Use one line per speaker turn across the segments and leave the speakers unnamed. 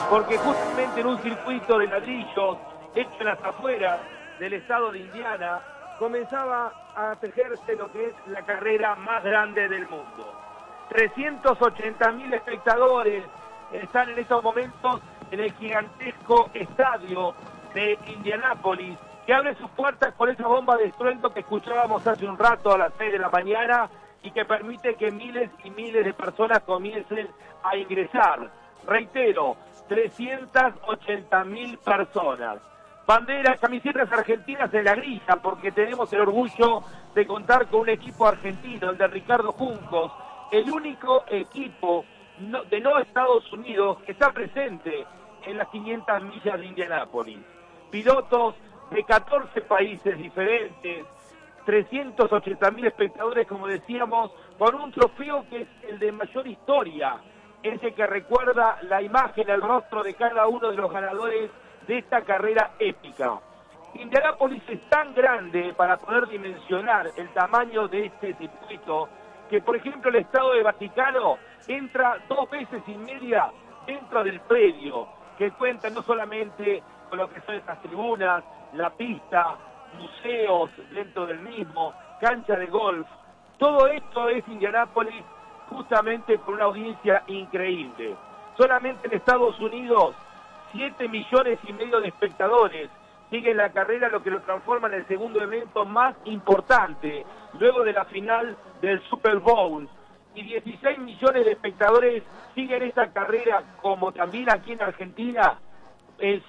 porque justamente en un circuito de ladrillos hecho en las afueras del estado de Indiana, comenzaba a tejerse lo que es la carrera más grande del mundo. 380.000 espectadores están en estos momentos en el gigantesco estadio de Indianápolis, que abre sus puertas con esa bomba de estruendo que escuchábamos hace un rato a las 6 de la mañana y que permite que miles y miles de personas comiencen a ingresar. Reitero, 380.000 personas. Banderas, camisetas argentinas en la grilla, porque tenemos el orgullo de contar con un equipo argentino, el de Ricardo Juncos, el único equipo de no Estados Unidos que está presente en las 500 millas de Indianápolis. Pilotos de 14 países diferentes, 380.000 espectadores, como decíamos, con un trofeo que es el de mayor historia, ese que recuerda la imagen, el rostro de cada uno de los ganadores de esta carrera épica. Indianápolis es tan grande para poder dimensionar el tamaño de este circuito que, por ejemplo, el Estado de Vaticano entra 2 veces y media dentro del predio, que cuenta no solamente con lo que son estas tribunas, la pista, museos dentro del mismo, cancha de golf. Todo esto es Indianápolis justamente con una audiencia increíble. Solamente en Estados Unidos 7,5 millones de espectadores siguen la carrera, lo que lo transforma en el segundo evento más importante, luego de la final del Super Bowl. Y 16 millones de espectadores siguen esta carrera, como también aquí en Argentina, en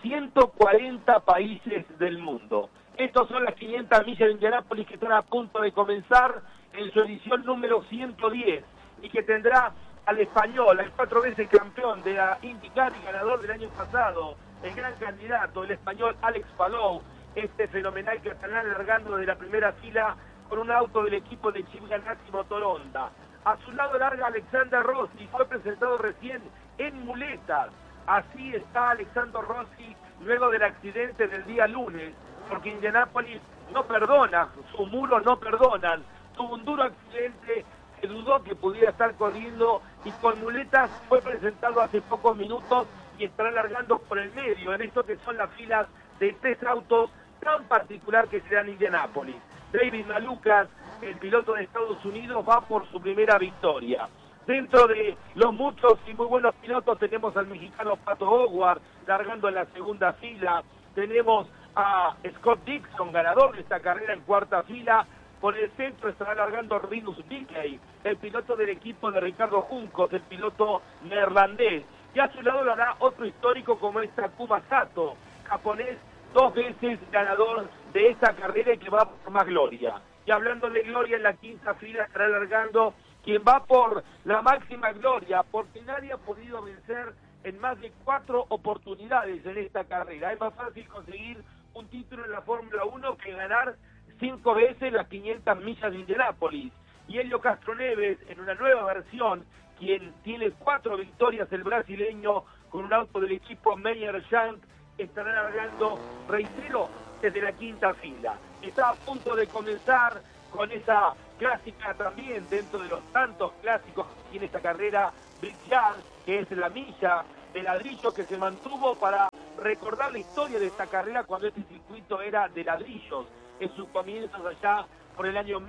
140 países del mundo. Estos son las 500 millas de Indianápolis que están a punto de comenzar en su edición número 110 y que tendrá al español, el 4 veces campeón de la IndyCar y ganador del año pasado, el gran candidato, el español Alex Palou, este fenomenal catalán largando de la primera fila con un auto del equipo de Chip Ganassi Motor Honda. A su lado larga Alexander Rossi, fue presentado recién en muletas. Así está Alexander Rossi luego del accidente del día lunes, porque Indianápolis no perdona, sus muros no perdonan. Tuvo un duro accidente, se dudó que pudiera estar corriendo y con muletas fue presentado hace pocos minutos y estará largando por el medio, en esto que son las filas de 3 autos tan particular que se dan en Indianápolis. David Malukas, el piloto de Estados Unidos, va por su primera victoria. Dentro de los muchos y muy buenos pilotos tenemos al mexicano Pato O'Ward largando en la segunda fila. Tenemos a Scott Dixon, ganador de esta carrera, en cuarta fila. Por el centro estará largando Rinus Bickey, el piloto del equipo de Ricardo Juncos, el piloto neerlandés. Y a su lado lo hará otro histórico como es Takuma Sato, japonés, 2 veces ganador de esta carrera y que va por más gloria. Y hablando de gloria, en la quinta fila estará largando quien va por la máxima gloria, porque nadie ha podido vencer en más de 4 oportunidades en esta carrera. Es más fácil conseguir un título en la Fórmula 1 que ganar 5 veces las 500 millas de Indianápolis. Y Helio Castroneves, en una nueva versión, quien tiene 4 victorias, el brasileño, con un auto del equipo Meyer Shank, estará largando, reitero, desde la quinta fila. Está a punto de comenzar con esa clásica también, dentro de los tantos clásicos que tiene esta carrera, Brickyard, que es la milla de ladrillo que se mantuvo para recordar la historia de esta carrera cuando este circuito era de ladrillos, en sus comienzos allá por el año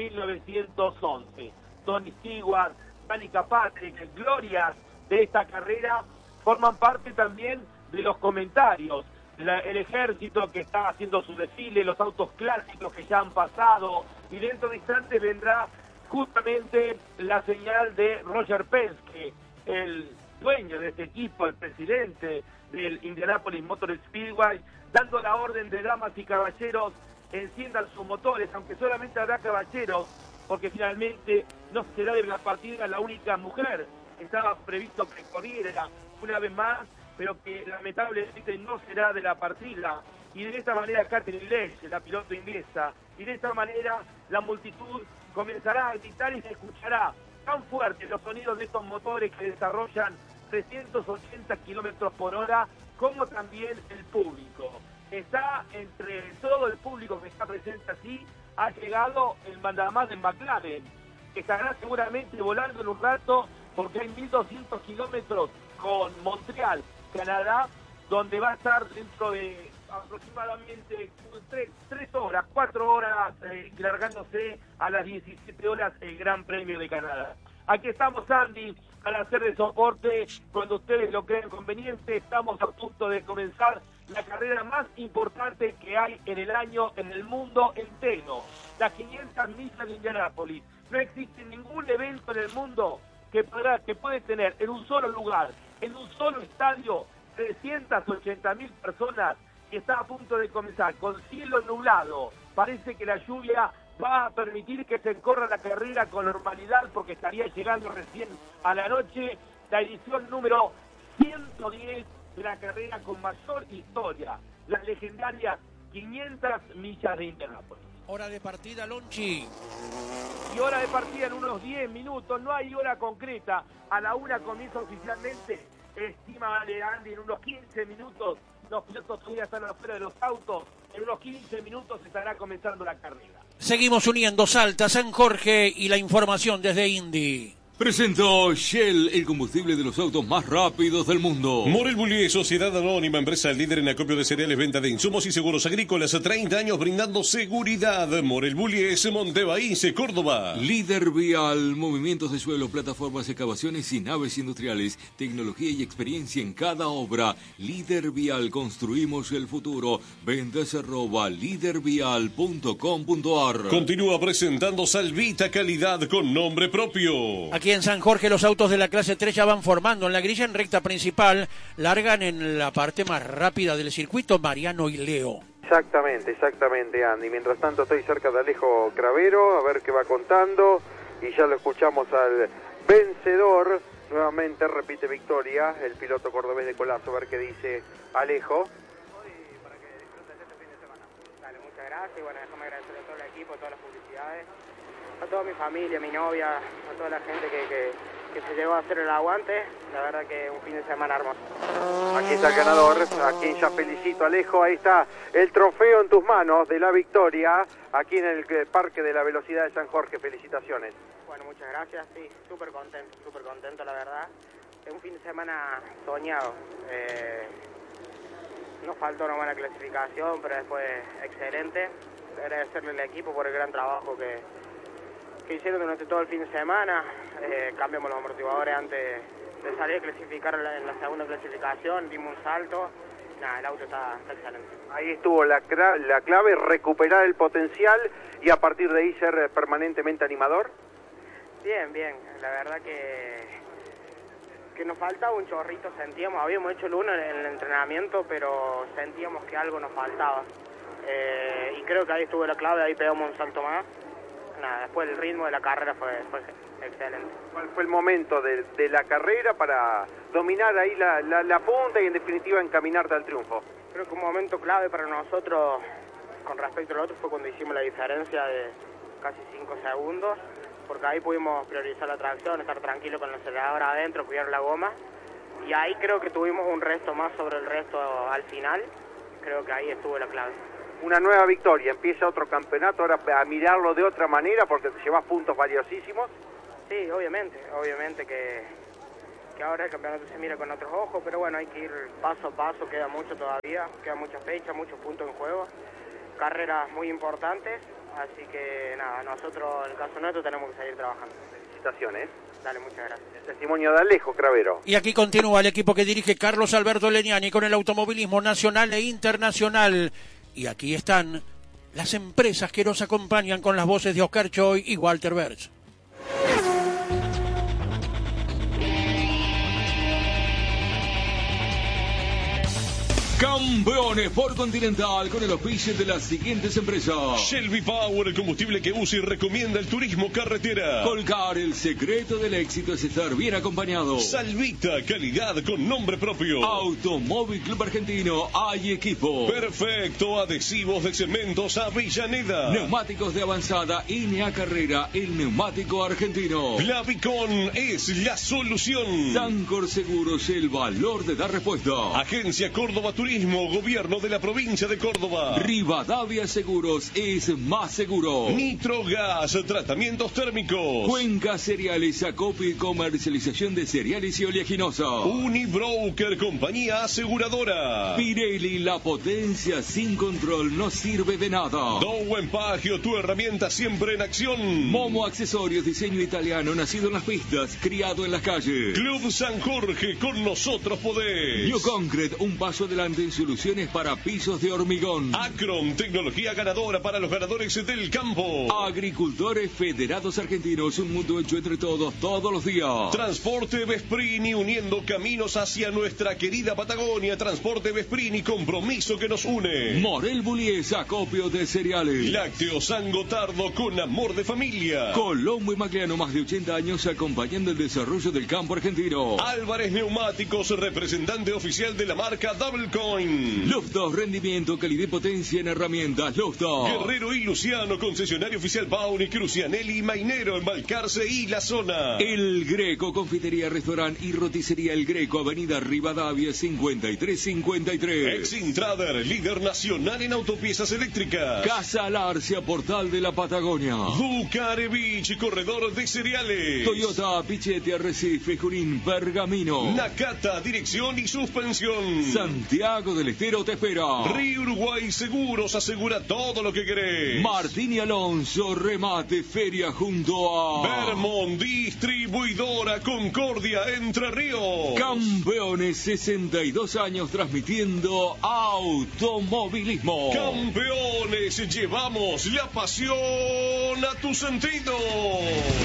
1911. Tony Stewart, Danica Patrick, glorias de esta carrera, forman parte también de los comentarios. El ejército que está haciendo su desfile, los autos clásicos que ya han pasado, y dentro de instantes vendrá justamente la señal de Roger Penske, el dueño de este equipo, el presidente del Indianapolis Motor Speedway, dando la orden de damas y caballeros, enciendan sus motores, aunque solamente habrá caballeros, porque finalmente no será de la partida la única mujer. Estaba previsto que corriera una vez más, pero que lamentablemente no será de la partida. Y de esta manera Catherine Leach, la piloto inglesa, y de esta manera la multitud comenzará a gritar y se escuchará tan fuerte los sonidos de estos motores que desarrollan 380 kilómetros por hora, como también el público. Está entre todo el público que está presente así, ha llegado el mandamás de McLaren, que estará seguramente volando en un rato, porque hay 1.200 kilómetros con Montreal, Canadá, donde va a estar dentro de aproximadamente 4 horas, largándose a las 17 horas el Gran Premio de Canadá. Aquí estamos, Andy, para hacer de soporte cuando ustedes lo crean conveniente. Estamos a punto de comenzar la carrera más importante que hay en el año en el mundo entero, las 500 millas de Indianápolis. No existe ningún evento en el mundo que puede tener en un solo lugar, en un solo estadio, 380.000 personas, y está a punto de comenzar con cielo nublado. Parece que la lluvia va a permitir que se corra la carrera con normalidad, porque estaría llegando recién a la noche la edición número 110 de la carrera con mayor historia, las legendarias 500 millas de Indianápolis.
Hora de partida, Lonchi.
Y hora de partida en unos 10 minutos, no hay hora concreta. A la 1 comienza oficialmente, estima Andy, en unos 15 minutos. Los pilotos todavía están afuera de los autos. En unos 15 minutos estará comenzando la carrera.
Seguimos uniendo Salta, San Jorge y la información desde Indy.
Presentó Shell, el combustible de los autos más rápidos del mundo.
Morel Bullies, sociedad anónima, empresa líder en acopio de cereales, venta de insumos y seguros agrícolas. 30 años brindando seguridad. Morel Bullies, Montebaís, Córdoba.
Líder Vial, movimientos de suelo, plataformas, excavaciones y naves industriales. Tecnología y experiencia en cada obra. Líder Vial, construimos el futuro. Ventas @lidervial.com.ar.
Continúa presentando Salvita, calidad con nombre propio.
Aquí en San Jorge los autos de la clase 3 ya van formando en la grilla en recta principal, largan en la parte más rápida del circuito Mariano y Leo.
Exactamente, Andy. Mientras tanto estoy cerca de Alejo Cravero, a ver qué va contando, y ya lo escuchamos al vencedor, nuevamente repite victoria, el piloto cordobés de Colazo, a ver qué dice Alejo.
Para que disfrutes este fin de semana. Dale, muchas gracias, y bueno, déjame agradecerle a todo el equipo, a todas las publicidades, a toda mi familia, a mi novia, a toda la gente que se llegó a hacer el aguante. La verdad que un fin de semana hermoso.
Aquí está el ganador, a quien ya felicito, Alejo. Ahí está el trofeo en tus manos de la victoria, aquí en el Parque de la Velocidad de San Jorge. Felicitaciones.
Bueno, muchas gracias, sí, súper contento la verdad. Es un fin de semana soñado. Nos faltó una buena clasificación, pero después excelente. Agradecerle al equipo por el gran trabajo que hicieron durante todo el fin de semana. Cambiamos los amortiguadores antes de salir a clasificar en la segunda clasificación, dimos un salto. Nada, el auto está excelente.
Ahí estuvo la clave, recuperar el potencial y a partir de ahí ser permanentemente animador.
Bien, la verdad que nos faltaba un chorrito, sentíamos, habíamos hecho el 1 en el entrenamiento, pero sentíamos que algo nos faltaba. Y creo que ahí estuvo la clave, ahí pegamos un salto más. Nada, después el ritmo de la carrera fue excelente.
¿Cuál fue el momento de la carrera para dominar ahí la punta y en definitiva encaminarte al triunfo?
Creo que un momento clave para nosotros con respecto al otro fue cuando hicimos la diferencia de casi 5 segundos, porque ahí pudimos priorizar la tracción, estar tranquilo con el acelerador adentro, cuidar la goma, y ahí creo que tuvimos un resto más sobre el resto al final. Creo que ahí estuvo la clave.
Una nueva victoria, empieza otro campeonato, ahora a mirarlo de otra manera porque te llevas puntos valiosísimos.
Sí, obviamente que ahora el campeonato se mira con otros ojos, pero bueno, hay que ir paso a paso, queda mucho todavía, queda mucha fecha, muchos puntos en juego, carreras muy importantes, así que nada, nosotros en el caso nuestro tenemos que seguir trabajando.
Felicitaciones.
Dale, muchas gracias.
El testimonio de Alejo Cravero.
Y aquí continúa el equipo que dirige Carlos Alberto Legnani con el automovilismo nacional e internacional. Y aquí están las empresas que nos acompañan con las voces de Oscar Choi y Walter Berch.
Campeones por Continental con el auspicio de las siguientes empresas.
Shelby Power, el combustible que usa y recomienda el turismo carretera.
Colcar, el secreto del éxito es estar bien acompañado.
Salvita, calidad con nombre propio.
Automóvil Club Argentino, hay equipo.
Perfecto, adhesivos de cementos Avellaneda.
Neumáticos de avanzada, INEA Carrera, el neumático argentino.
Clavicon es la solución.
Sancor Seguros, el valor de dar respuesta.
Agencia Córdoba Turismo Turismo, Gobierno de la Provincia de Córdoba.
Rivadavia Seguros es más seguro.
Nitrogas, tratamientos térmicos.
Cuenca Cereales, acopio y comercialización de cereales y oleaginosos.
Unibroker, compañía aseguradora.
Pirelli, la potencia sin control no sirve de nada.
Dow Pagio, tu herramienta siempre en acción.
Momo Accesorios, diseño italiano, nacido en las pistas, criado en las calles.
Club San Jorge, con nosotros podés.
New Concrete, un paso adelante en soluciones para pisos de hormigón.
Acron, tecnología ganadora para los ganadores del campo.
Agricultores Federados Argentinos, un mundo hecho entre todos, todos los días.
Transporte Vesprini, uniendo caminos hacia nuestra querida Patagonia. Transporte Vesprini, compromiso que nos une.
Morel Bullies, acopio de cereales.
Lácteos San Gotardo, con amor de familia.
Colombo y Magliano, más de 80 años acompañando el desarrollo del campo argentino.
Álvarez Neumáticos, representante oficial de la marca Double Coin.
Luftos, rendimiento, calidad y potencia en herramientas. Luftos.
Guerrero y Luciano, concesionario oficial Pauni, Crucianelli y Mainero en Balcarce y la zona.
El Greco, confitería, restaurante y roticería El Greco, avenida Rivadavia 5353.
Exintrader, líder nacional en autopiezas eléctricas.
Casa Larcia, portal de la Patagonia.
Bucarevich, corredor de cereales.
Toyota, Pichete, Arrecife, Junín, Pergamino.
Nakata, dirección y suspensión.
Santiago del Estero te espera.
Río Uruguay Seguros, asegura todo lo que querés.
Martín y Alonso, remate, feria junto a
Vermont, distribuidora Concordia, Entre Ríos.
Campeones, 62 años transmitiendo automovilismo.
Campeones, llevamos la pasión a tu sentido.